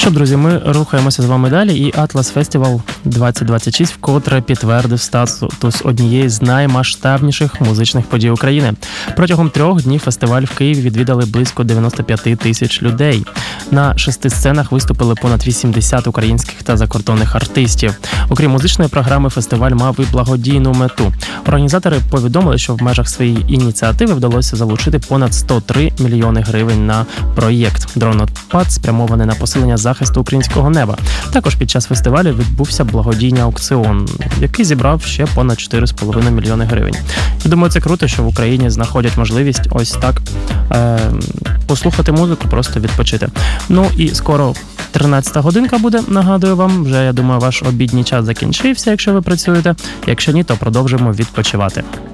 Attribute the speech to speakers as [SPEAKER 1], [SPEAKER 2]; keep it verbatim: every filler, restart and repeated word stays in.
[SPEAKER 1] що, друзі, ми рухаємося з вами далі, і Atlas Festival двадцять двадцять шість вкотре підтвердив статус однієї з наймасштабніших музичних подій України. Протягом трьох днів фестиваль в Києві відвідали близько дев'яносто п'ять тисяч людей. На шести сценах виступили понад вісімдесят українських та закордонних артистів. Окрім музичної програми, фестиваль мав і благодійну мету. Організатори повідомили, що в межах своєї ініціативи вдалося залучити понад сто три мільйони гривень на проєкт. Дронопад спрямований на посилення захисту українського неба. Також під час фестивалю відбувся благодійний аукціон, який зібрав ще понад чотири з половиною мільйони гривень. Я думаю, це круто, що в Україні знаходять можливість ось так е- послухати музику, просто відпочити. Ну і скоро тринадцята годинка буде, нагадую вам. Вже, я думаю, ваш обідній час закінчився, якщо ви працюєте. Якщо ні, то продовжимо відпочивати.